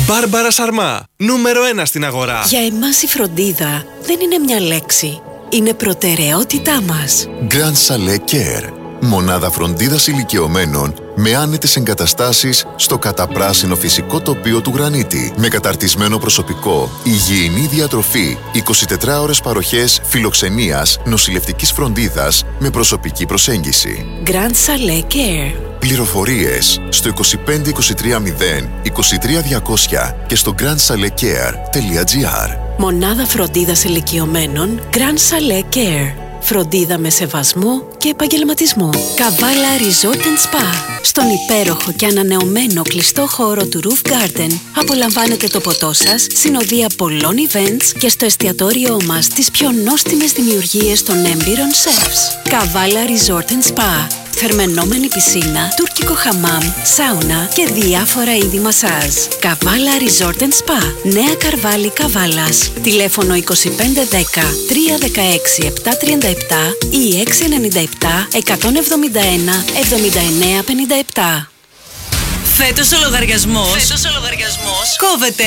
Μπάρμπαρα Σαρμά, νούμερο 1 στην αγορά. Για εμάς η φροντίδα δεν είναι μια λέξη. Είναι προτεραιότητά μας. Grand Chalet Care. Μονάδα φροντίδας ηλικιωμένων με άνετες εγκαταστάσεις στο καταπράσινο φυσικό τοπίο του Γρανίτη. Με καταρτισμένο προσωπικό, υγιεινή διατροφή, 24 ώρες παροχές φιλοξενίας, νοσηλευτικής φροντίδας με προσωπική προσέγγιση. Grand Chalet Care. Πληροφορίες στο 25 23 0 23 200 και στο grandchaletcare.gr. Μονάδα φροντίδας ηλικιωμένων Grand Chalet Care. Φροντίδα με σεβασμό και επαγγελματισμό. Καβάλα Resort Spa. Στον υπέροχο και ανανεωμένο κλειστό χώρο του Roof Garden απολαμβάνετε το ποτό σας, συνοδεία πολλών events και στο εστιατόριό μας τις πιο νόστιμες δημιουργίες των έμπειρων chefs. Καβάλα Resort Spa. Θερμαινόμενη πισίνα, τουρκικό χαμάμ, σάουνα και διάφορα είδη μασάζ. Καβάλα Resort Spa. Νέα Καρβάλη Καβάλας. Τηλέφωνο 2510 316 737 ή 697 171 7957. Φέτος ο λογαριασμός κόβεται